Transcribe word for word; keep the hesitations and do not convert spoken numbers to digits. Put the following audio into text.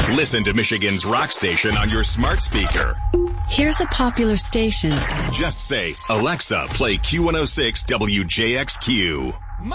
Listen to Michigan's rock station on your smart speaker. Here's a popular station. Just say, Alexa, play Q one oh six W J X Q.